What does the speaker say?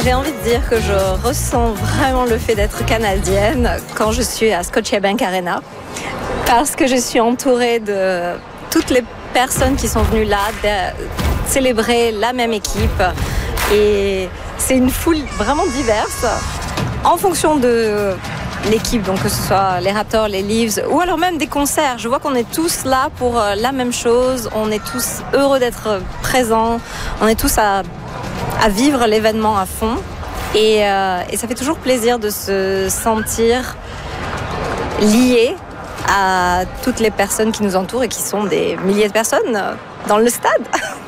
j'ai envie de dire que je ressens vraiment le fait d'être canadienne quand je suis à Scotiabank Arena, parce que je suis entourée de toutes les personnes qui sont venues là célébrer la même équipe. Et c'est une foule vraiment diverse en fonction de l'équipe, donc que ce soit les Raptors, les Leafs ou alors même des concerts. Je vois qu'on est tous là pour la même chose, on est tous heureux d'être présents, on est tous à vivre l'événement à fond et ça fait toujours plaisir de se sentir lié à toutes les personnes qui nous entourent et qui sont des milliers de personnes dans le stade.